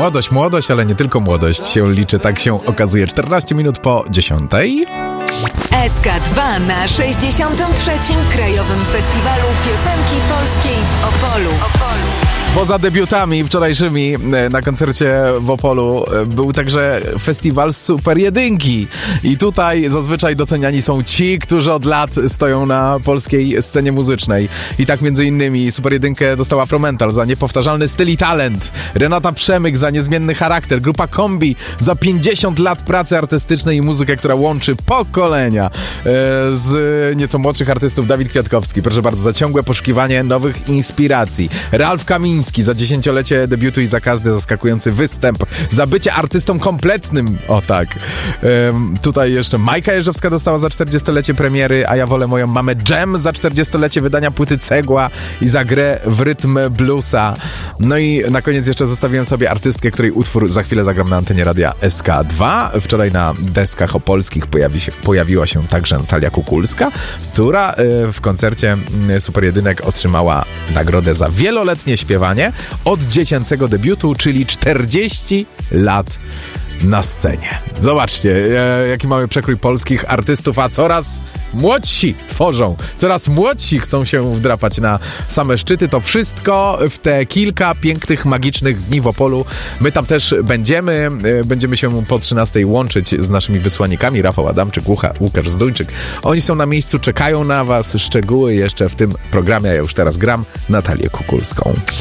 Młodość, ale nie tylko młodość się liczy, tak się okazuje. 14 minut po 10. SK2 na 63. Krajowym Festiwalu Piosenki Polskiej w Opolu. Poza debiutami wczorajszymi na koncercie w Opolu był także festiwal Super Jedynki. I tutaj zazwyczaj doceniani są ci, którzy od lat stoją na polskiej scenie muzycznej. I tak między innymi Super Jedynkę dostała Promental za niepowtarzalny styl i talent, Renata Przemyk za niezmienny charakter, grupa Kombi za 50 lat pracy artystycznej i muzykę, która łączy pokolenia. Z nieco młodszych artystów Dawid Kwiatkowski, proszę bardzo, za ciągłe poszukiwanie nowych inspiracji. Ralf Kamiński za 10-lecie debiutu i za każdy zaskakujący występ, za bycie artystą kompletnym, o tak. Tutaj jeszcze Majka Jeżowska dostała za 40-lecie premiery, a ja wolę moją mamę Dżem za 40-lecie wydania płyty Cegła i za grę w rytm bluesa. No i na koniec jeszcze zostawiłem sobie artystkę, której utwór za chwilę zagram na antenie radia SK2. Wczoraj na deskach opolskich pojawiła się także Natalia Kukulska, która w koncercie Super Jedynek otrzymała nagrodę za wieloletnie śpiewanie od dziecięcego debiutu, czyli 40 lat na scenie. Zobaczcie, jaki mamy przekrój polskich artystów, a coraz młodsi tworzą, coraz młodsi chcą się wdrapać na same szczyty. To wszystko w te kilka pięknych, magicznych dni w Opolu. My tam też będziemy się po 13 łączyć z naszymi wysłannikami, Rafał Adamczyk, Łukasz Zduńczyk. Oni są na miejscu, czekają na was. Szczegóły jeszcze w tym programie, ja już teraz gram Natalię Kukulską.